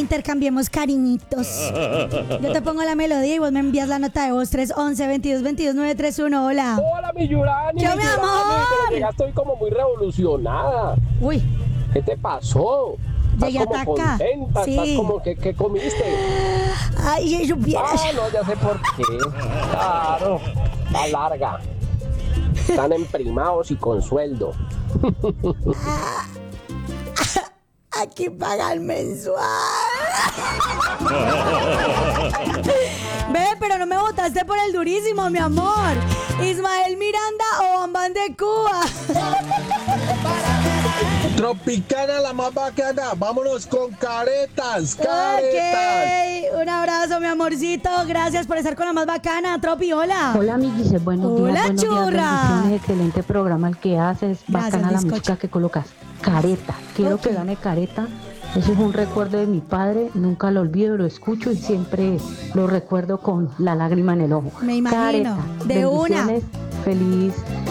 intercambiemos cariñitos. Yo te pongo la melodía y vos me envías la nota de voz 311-2222-931. Hola. Hola, mi Yurani. Yo, mi amor. Pero ya estoy como muy revolucionada. Uy, ¿Qué te pasó? Estás llegué como hasta acá. contenta, Sí. estás como que ¿qué comiste? Ay, yo bien. No, ya sé por qué. Claro, está larga. Están emprimados y con sueldo. Aquí pagan mensual. Ve, pero no me votaste por el durísimo, mi amor. Ismael Miranda o Bambán de Cuba. Tropicana la más bacana, vámonos con caretas. Ok, un abrazo, mi amorcito. Gracias por estar con la más bacana. Tropi, hola. Hola, amiguitos, buenos Hola, días, churra. bendiciones, excelente programa el que haces, Gracias, bacana la bizcocho. música que colocas. Careta, quiero Ok. que gane Careta. Eso es un recuerdo de mi padre, nunca lo olvido, lo escucho y siempre lo recuerdo con la lágrima en el ojo. Me imagino, Careta, de una. bendiciones, feliz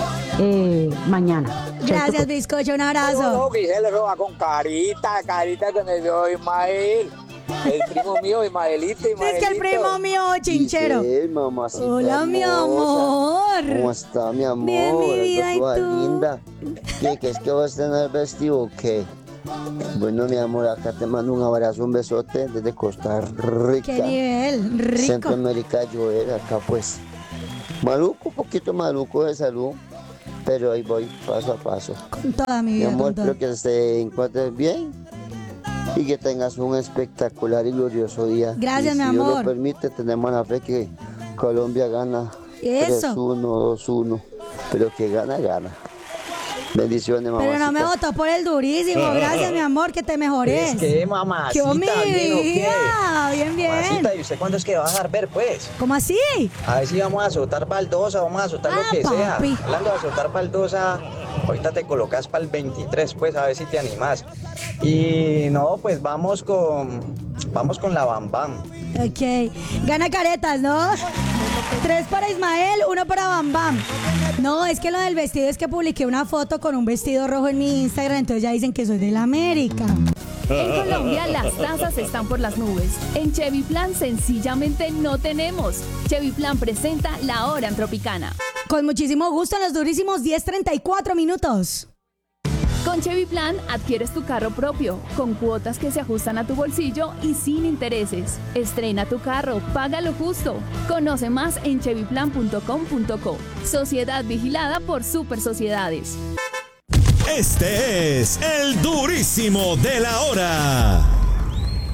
mañana. Gracias, bizcocho. Un abrazo. Gisela roba con carita que me dio Ismael. El primo mío, Ismaelito. Es que el primo mío, chinchero. Giselle, mamacita Hola, mi hermosa. amor. ¿Cómo está, mi amor? Bien, mi vida, ¿y Toda tú? linda. ¿Qué es que vas a tener vestido o qué? Bueno, mi amor, acá te mando un abrazo, un besote desde Costa Rica. Qué nivel, rico. Centroamérica, Joel, acá pues. Maluco, un poquito maluco de salud, pero ahí voy paso a paso. Con toda mi Mi vida, amor, con todo. espero que te encuentres bien y que tengas un espectacular y glorioso día. Gracias, y mi si Dios amor. lo permite, tenemos la fe que Colombia gana Eso. 3-1, 2-1, pero que gana, gana. Bendiciones, mamá. Pero no me votó por el durísimo. Gracias, mi amor, que te mejores. Es que mamacita, ¡Qué mi ¿bien o qué? vida! Bien, bien. Mamacita, ¿y usted cuándo es que va a dejar ver, pues? ¿Cómo así? A ver si vamos a soltar baldosa, vamos a soltar lo que papi. sea. Hablando de soltar baldosa, ahorita te colocas para el 23, pues, a ver si te animás. Y no, pues vamos con la Bam Bam. Ok. Gana caretas, ¿no? 3 para Ismael, 1 para Bam Bam. No, es que lo del vestido es que publiqué una foto con un vestido rojo en mi Instagram, entonces ya dicen que soy de la América. En Colombia las tasas están por las nubes. En Chevy Plan sencillamente no tenemos. Chevy Plan presenta La Hora en Tropicana. Con muchísimo gusto en los durísimos 10:34 minutos. Con Chevy Plan adquieres tu carro propio, con cuotas que se ajustan a tu bolsillo y sin intereses. Estrena tu carro, págalo justo. Conoce más en chevyplan.com.co. Sociedad vigilada por Super Sociedades. Este es el durísimo de la hora.